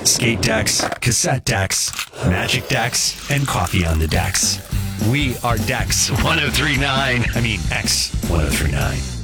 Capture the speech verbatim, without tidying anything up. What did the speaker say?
skate decks, cassette decks, magic decks, and coffee on the decks. We are Dex one oh three point nine. I mean, X one oh three point nine.